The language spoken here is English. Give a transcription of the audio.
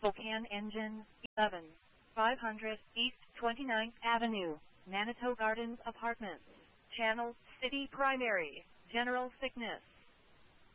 Spokane Engine, 11, 500 East 29th Avenue, Manitou Gardens Apartments. Channel, City Primary, General Sickness.